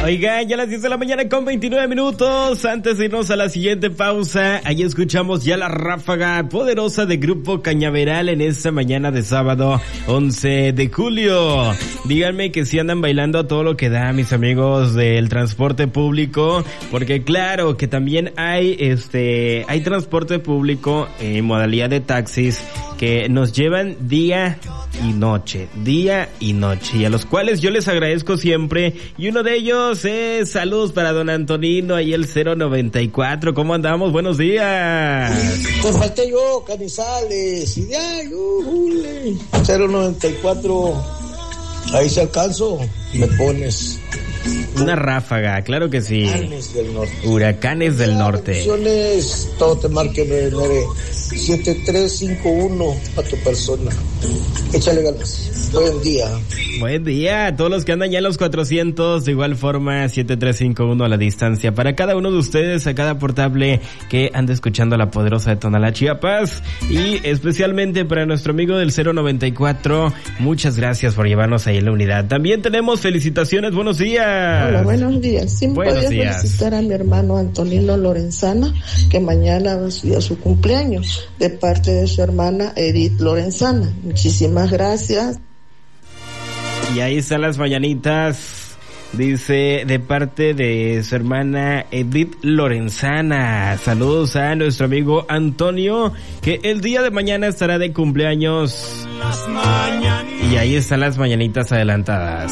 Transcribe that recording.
Oiga, ya a las 10 de la mañana con 29 minutos. Antes de irnos a la siguiente pausa, ahí escuchamos ya la ráfaga poderosa de Grupo Cañaveral en esta mañana de sábado 11 de julio. Díganme que si andan bailando a todo lo que da, mis amigos del transporte público, porque claro que también hay transporte público en modalidad de taxis que nos llevan día y noche, y a los cuales yo les agradezco siempre, y uno de ellos es saludos para don Antonino, ahí el 094, ¿cómo andamos? Buenos días. Te falté yo, Canizales, y ya, 094, ahí se alcanzo, me pones una ráfaga, claro que sí. Huracanes del norte. Huracanes del norte. Todo te marque 997351 a tu persona. Échale ganas. Buen día. Buen día a todos los que andan ya en los 400, de igual forma 7351 a la distancia. Para cada uno de ustedes, a cada portable que anda escuchando la poderosa de Tonalá, Chiapas, y especialmente para nuestro amigo del 094, muchas gracias por llevarnos ahí en la unidad. También tenemos felicitaciones, buenos días. Hola, buenos días. Sí, podría felicitar a mi hermano Antonino Lorenzana, que mañana va a ser su cumpleaños, de parte de su hermana Edith Lorenzana. Muchísimas gracias. Y ahí están las mañanitas, dice, de parte de su hermana Edith Lorenzana. Saludos a nuestro amigo Antonio, que el día de mañana estará de cumpleaños. Y ahí están las mañanitas adelantadas.